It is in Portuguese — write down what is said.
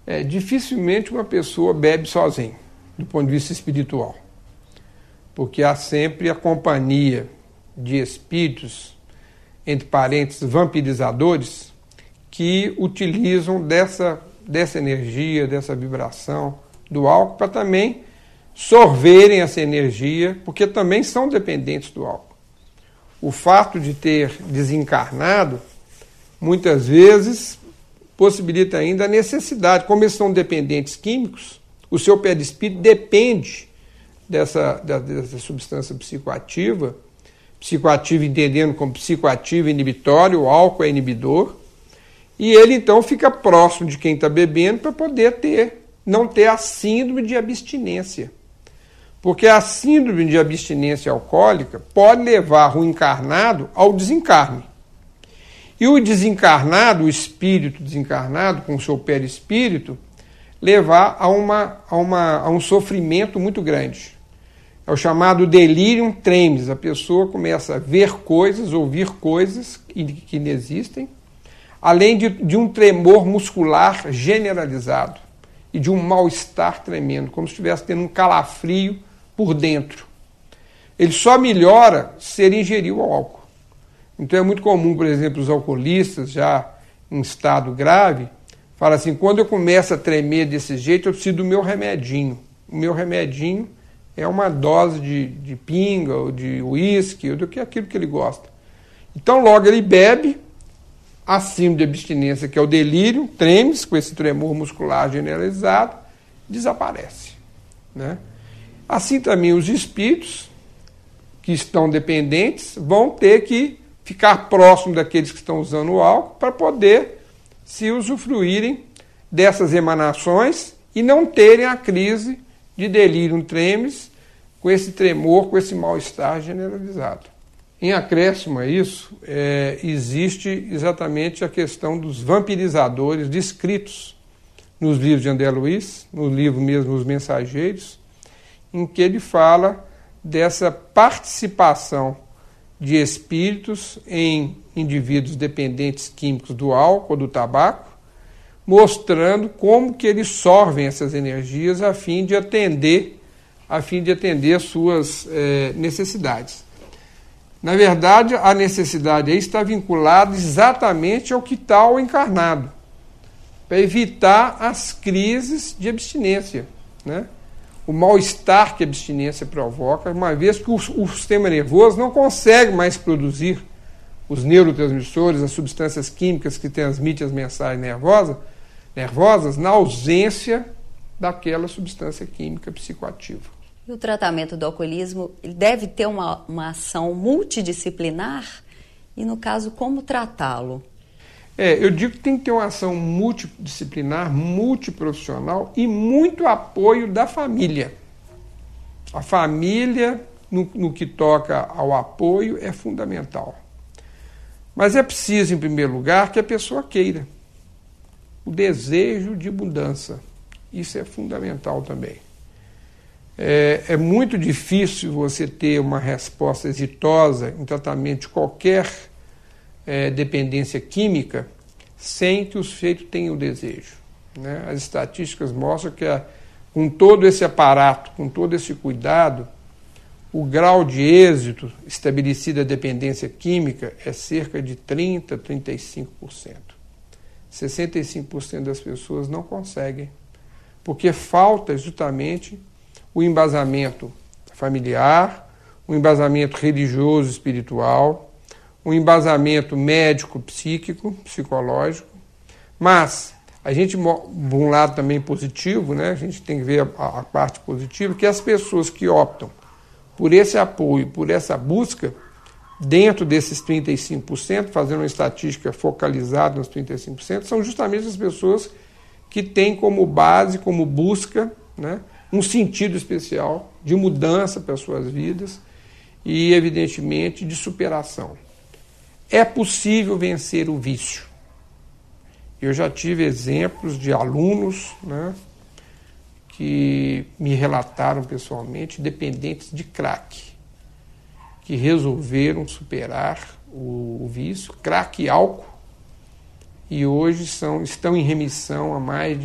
Dificilmente uma pessoa bebe sozinha, do ponto de vista espiritual, porque há sempre a companhia de espíritos, entre parênteses, vampirizadores, que utilizam dessa energia, dessa vibração do álcool para também sorverem essa energia, porque também são dependentes do álcool. O fato de ter desencarnado, muitas vezes, possibilita ainda a necessidade, como eles são dependentes químicos, o seu perispírito depende dessa substância psicoativa entendendo como psicoativo inibitório, o álcool é inibidor, e ele então fica próximo de quem está bebendo para poder não ter a síndrome de abstinência. Porque a síndrome de abstinência alcoólica pode levar o encarnado ao desencarne. E o desencarnado, o espírito desencarnado, com o seu perispírito, levar a um sofrimento muito grande. É o chamado delirium tremens. A pessoa começa a ver coisas, ouvir coisas que não existem, além de um tremor muscular generalizado e de um mal-estar tremendo, como se estivesse tendo um calafrio por dentro. Ele só melhora se ele ingerir o álcool. Então é muito comum, por exemplo, os alcoolistas, já em estado grave, falam assim, quando eu começo a tremer desse jeito, eu preciso do meu remedinho. O meu remedinho é uma dose de pinga, ou de uísque, ou do que aquilo que ele gosta. Então logo ele bebe, a síndrome de abstinência, que é o delírio, tremens, com esse tremor muscular generalizado, desaparece. Né? Assim também os espíritos, que estão dependentes, vão ter que ficar próximo daqueles que estão usando o álcool para poder se usufruírem dessas emanações e não terem a crise de delírio tremens com esse tremor, com esse mal-estar generalizado. Em acréscimo a isso, existe exatamente a questão dos vampirizadores descritos nos livros de André Luiz, no livro mesmo Os Mensageiros, em que ele fala dessa participação de espíritos em indivíduos dependentes químicos do álcool ou do tabaco, mostrando como que eles sorvem essas energias a fim de atender as suas necessidades. Na verdade, a necessidade aí está vinculada exatamente ao que está ao encarnado, para evitar as crises de abstinência, né? O mal-estar que a abstinência provoca, uma vez que o sistema nervoso não consegue mais produzir os neurotransmissores, as substâncias químicas que transmitem as mensagens nervosas na ausência daquela substância química psicoativa. E o tratamento do alcoolismo ele deve ter uma ação multidisciplinar? E, no caso, como tratá-lo? Eu digo que tem que ter uma ação multidisciplinar, multiprofissional e muito apoio da família. A família, no que toca ao apoio, é fundamental. Mas é preciso, em primeiro lugar, que a pessoa queira. O desejo de mudança. Isso é fundamental também. É muito difícil você ter uma resposta exitosa em tratamento de qualquer dependência química sem que o sujeito tenha o desejo. Né? As estatísticas mostram que com todo esse aparato, com todo esse cuidado, o grau de êxito estabelecido da dependência química é cerca de 30% a 35%. 65% das pessoas não conseguem, porque falta justamente o embasamento familiar, o embasamento religioso, espiritual, um embasamento médico, psíquico, psicológico, mas a gente, de um lado também positivo, né, a gente tem que ver a parte positiva, que as pessoas que optam por esse apoio, por essa busca, dentro desses 35%, fazendo uma estatística focalizada nos 35%, são justamente as pessoas que têm como base, como busca, né, um sentido especial de mudança para as suas vidas e, evidentemente, de superação. É possível vencer o vício. Eu já tive exemplos de alunos, né, que me relataram pessoalmente, dependentes de crack, que resolveram superar o vício, crack e álcool, e hoje estão em remissão há mais de